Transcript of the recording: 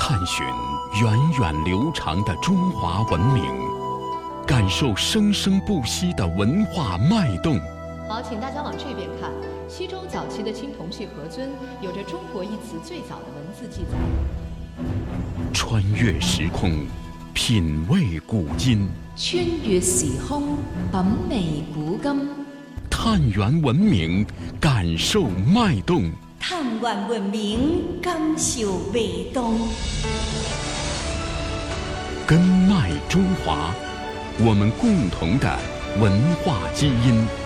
探寻源远流长的中华文明，感受生生不息的文化脉动。 好，请大家往这边看。西周早期的青铜器盒尊有着“中国”一词最早的文字记载。 穿越时空，品味古今； 穿越时空，品味古今。 探源文明，感受脉动。 探源文明，感受脉动。 根脉中华，我们共同的文化基因。